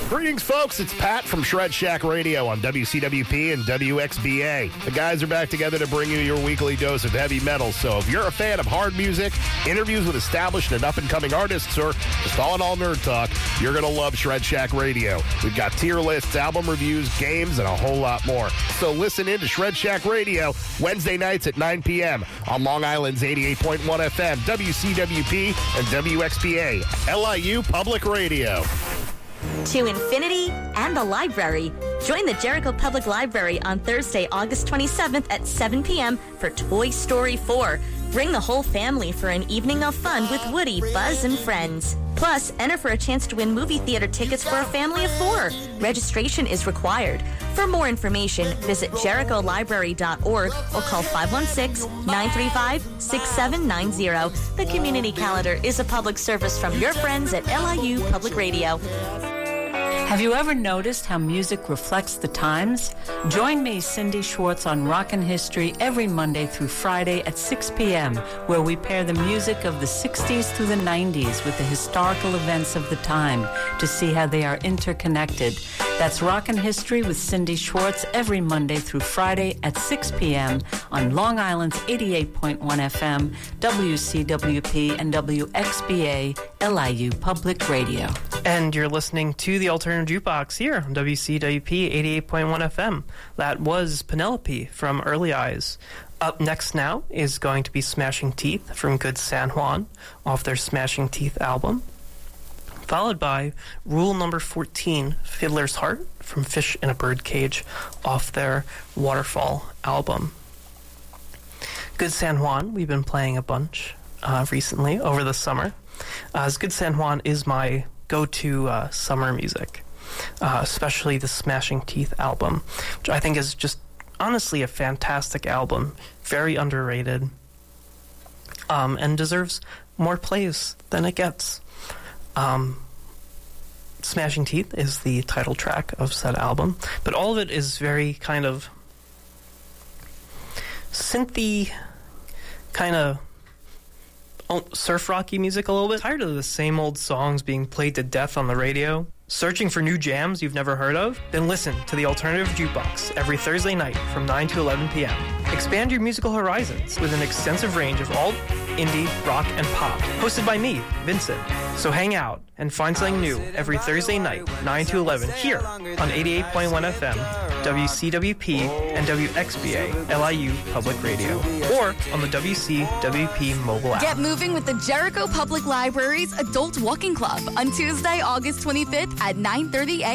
Greetings, folks. It's Pat from Shred Shack Radio on WCWP and WXBA. The guys are back together to bring you your weekly dose of heavy metal. So if you're a fan of hard music, interviews with established and up-and-coming artists, or just all-in-all nerd talk, you're going to love Shred Shack Radio. We've got tier lists, album reviews, games, and a whole lot more. So listen in to Shred Shack Radio Wednesday nights at 9 p.m. on Long Island's 88.1 FM, WCWP, and WXBA, LIU Public Radio. To infinity and the library. Join the Jericho Public Library on Thursday, August 27th at 7 p.m. for Toy Story 4. Bring the whole family for an evening of fun with Woody, Buzz, and friends. Plus, enter for a chance to win movie theater tickets for a family of 4. Registration is required. For more information, visit jericholibrary.org or call 516-935-6790. The community calendar is a public service from your friends at LIU Public Radio. Have you ever noticed how music reflects the times? Join me, Cindy Schwartz, on Rockin' History every Monday through Friday at 6 p.m., where we pair the music of the 60s through the 90s with the historical events of the time to see how they are interconnected. That's Rockin' History with Cindy Schwartz every Monday through Friday at 6 p.m. on Long Island's 88.1 FM, WCWP, and WXBA, LIU Public Radio. And you're listening to the Alternative Jukebox here on WCWP 88.1 FM. That was Penelope from Early Eyes. Up next now is going to be Smashing Teeth from Good San Juan off their Smashing Teeth album, followed by Rule Number 14, Fiddler's Heart from Fish in a Birdcage off their Waterfall album. Good San Juan, we've been playing a bunch recently over the summer, as Good San Juan is my go-to summer music, especially the Smashing Teeth album, which I think is just honestly a fantastic album, very underrated, and deserves more plays than it gets. Smashing Teeth is the title track of said album, but all of it is very kind of synthy, kind of surf rocky music a little bit. Tired of the same old songs being played to death on the radio? Searching for new jams you've never heard of? Then listen to the Alternative Jukebox every Thursday night from 9 to 11 p.m. Expand your musical horizons with an extensive range of alt, indie, rock, and pop. Hosted by me, Vincent. So hang out and find something new every Thursday night, 9 to 11, here on 88.1 FM, WCWP, and WXBA, LIU Public Radio, or on the WCWP mobile app. Get moving with the Jericho Public Library's Adult Walking Club on Tuesday, August 25th at 9:30 a.m.